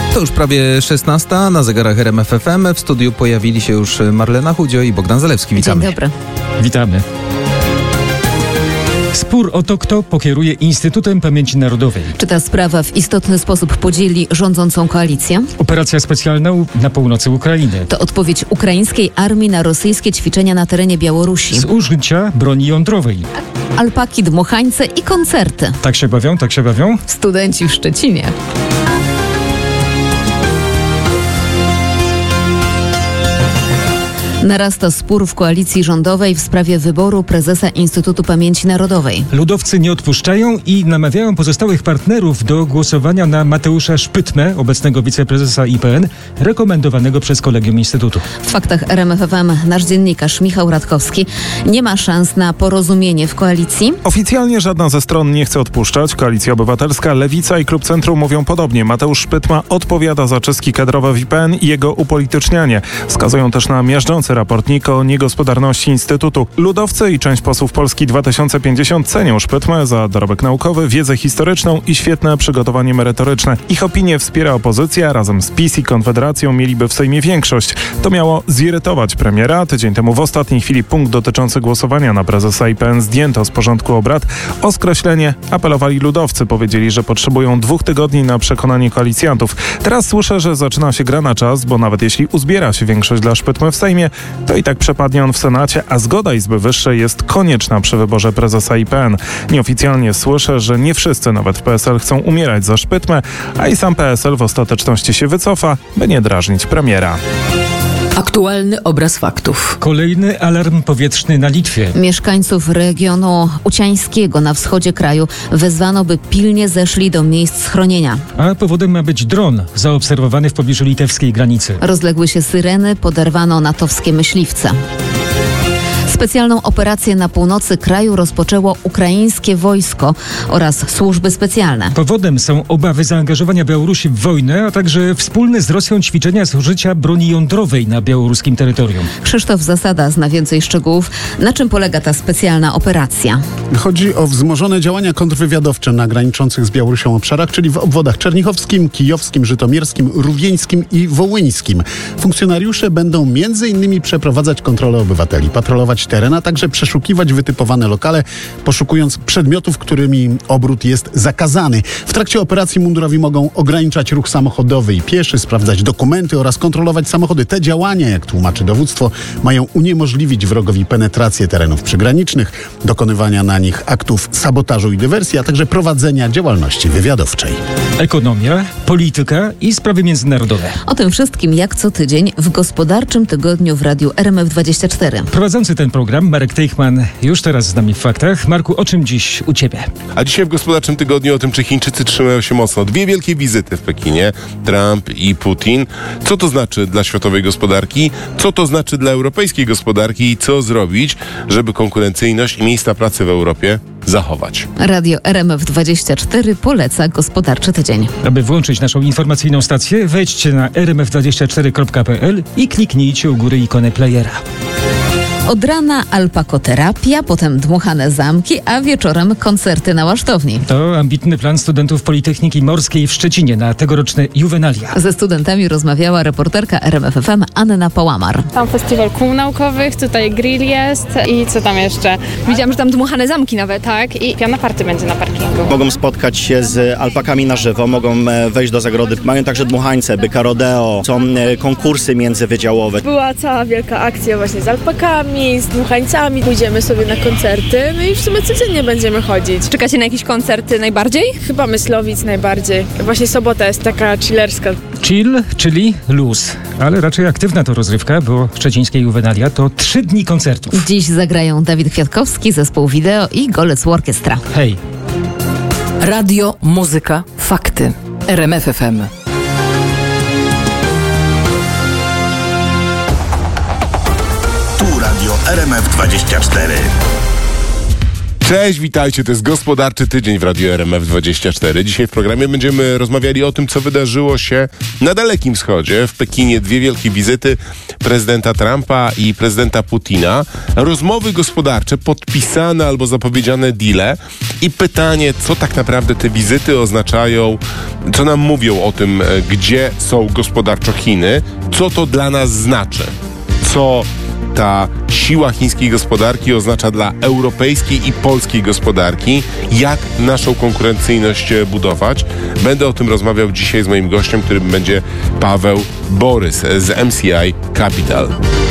To już prawie 16 na zegarach RMF FM. W studiu pojawili się już Marlena Chudzio i Bogdan Zalewski. Witamy. Dzień dobry. Witamy. Spór o to, kto pokieruje Instytutem Pamięci Narodowej. Czy ta sprawa w istotny sposób podzieli rządzącą koalicję? Operacja specjalna na północy Ukrainy. To odpowiedź ukraińskiej armii na rosyjskie ćwiczenia na terenie Białorusi. Z użycia broni jądrowej. Alpaki, dmuchańce i koncerty. Tak się bawią? Studenci w Szczecinie. Narasta spór w koalicji rządowej w sprawie wyboru prezesa Instytutu Pamięci Narodowej. Ludowcy nie odpuszczają i namawiają pozostałych partnerów do głosowania na Mateusza Szpytmę, obecnego wiceprezesa IPN, rekomendowanego przez Kolegium Instytutu. W faktach RMF FM nasz dziennikarz Michał Radkowski. Nie ma szans na porozumienie w koalicji? Oficjalnie żadna ze stron nie chce odpuszczać. Koalicja Obywatelska, Lewica i Klub Centrum mówią podobnie. Mateusz Szpytma odpowiada za czystki kadrowe w IPN i jego upolitycznianie. Wskazują też na miażdżący raport NIK o niegospodarności Instytutu. Ludowcy i część posłów Polski 2050 cenią Szpytmę za dorobek naukowy, wiedzę historyczną i świetne przygotowanie merytoryczne. Ich opinię wspiera opozycja. Razem z PiS i Konfederacją mieliby w Sejmie większość. To miało zirytować premiera. Tydzień temu w ostatniej chwili punkt dotyczący głosowania na prezesa IPN zdjęto z porządku obrad. O skreślenie apelowali ludowcy. Powiedzieli, że potrzebują 2 tygodni na przekonanie koalicjantów. Teraz słyszę, że zaczyna się gra na czas, bo nawet jeśli uzbiera się większość dla Szpytmy w Sejmie, to i tak przepadnie on w Senacie, a zgoda Izby Wyższej jest konieczna przy wyborze prezesa IPN. Nieoficjalnie słyszę, że nie wszyscy, nawet w PSL, chcą umierać za Szpytmę, a i sam PSL w ostateczności się wycofa, by nie drażnić premiera. Aktualny obraz faktów. Kolejny alarm powietrzny na Litwie. Mieszkańców regionu uciańskiego na wschodzie kraju wezwano, by pilnie zeszli do miejsc schronienia. A powodem ma być dron zaobserwowany w pobliżu litewskiej granicy. Rozległy się syreny, poderwano natowskie myśliwce. Specjalną operację na północy kraju rozpoczęło ukraińskie wojsko oraz służby specjalne. Powodem są obawy zaangażowania Białorusi w wojnę, a także wspólne z Rosją ćwiczenia z użycia broni jądrowej na białoruskim terytorium. Krzysztof Zasada zna więcej szczegółów. Na czym polega ta specjalna operacja? Chodzi o wzmożone działania kontrwywiadowcze na graniczących z Białorusią obszarach, czyli w obwodach czernichowskim, kijowskim, żytomierskim, rówieńskim i wołyńskim. Funkcjonariusze będą m.in. przeprowadzać kontrolę obywateli, patrolować teren, a także przeszukiwać wytypowane lokale, poszukując przedmiotów, którymi obrót jest zakazany. W trakcie operacji mundurowi mogą ograniczać ruch samochodowy i pieszy, sprawdzać dokumenty oraz kontrolować samochody. Te działania, jak tłumaczy dowództwo, mają uniemożliwić wrogowi penetrację terenów przygranicznych, dokonywania na nich aktów sabotażu i dywersji, a także prowadzenia działalności wywiadowczej. Ekonomia, polityka i sprawy międzynarodowe. O tym wszystkim jak co tydzień w Gospodarczym Tygodniu w Radiu RMF24. Prowadzący ten program Marek Teichmann już teraz z nami w faktach. Marku, o czym dziś u Ciebie? A dzisiaj w Gospodarczym Tygodniu o tym, czy Chińczycy trzymają się mocno. 2 wielkie wizyty w Pekinie, Trump i Putin. Co to znaczy dla światowej gospodarki? Co to znaczy dla europejskiej gospodarki? I co zrobić, żeby konkurencyjność i miejsca pracy w Europie zachować? Radio RMF24 poleca Gospodarczy Tydzień. Aby włączyć naszą informacyjną stację, wejdźcie na rmf24.pl i kliknijcie u góry ikonę playera. Od rana alpakoterapia, potem dmuchane zamki, a wieczorem koncerty na Łasztowni. To ambitny plan studentów Politechniki Morskiej w Szczecinie na tegoroczne juwenalia. Ze studentami rozmawiała reporterka RMF FM Anna Pałamar. Tam festiwal kół naukowych, tutaj grill jest i co tam jeszcze? Widziałam, że tam dmuchane zamki nawet, tak? I piano party będzie na parkingu. Mogą spotkać się z alpakami na żywo, mogą wejść do zagrody. Mają także dmuchańce, byka rodeo, są konkursy międzywydziałowe. Była cała wielka akcja właśnie z alpakami, z dmuchańcami. Pójdziemy sobie na koncerty, no i w sumie codziennie będziemy chodzić. Czekacie na jakieś koncerty najbardziej? Chyba Myslowic najbardziej. Właśnie sobota jest taka chillerska. Chill, czyli luz. Ale raczej aktywna to rozrywka, bo szczecińskie juwenalia to 3 dni koncertów. Dziś zagrają Dawid Kwiatkowski, zespół Wideo i Golec Orkiestra. Hej! Radio, muzyka, fakty. RMF FM. Tu Radio RMF24. Cześć, witajcie, to jest Gospodarczy Tydzień w Radiu RMF24. Dzisiaj w programie będziemy rozmawiali o tym, co wydarzyło się na Dalekim Wschodzie. W Pekinie 2 wielkie wizyty prezydenta Trumpa i prezydenta Putina. Rozmowy gospodarcze, podpisane albo zapowiedziane deale i pytanie, co tak naprawdę te wizyty oznaczają, co nam mówią o tym, gdzie są gospodarczo Chiny, co to dla nas znaczy, co ta siła chińskiej gospodarki oznacza dla europejskiej i polskiej gospodarki, jak naszą konkurencyjność budować. Będę o tym rozmawiał dzisiaj z moim gościem, którym będzie Paweł Borys z MCI Capital.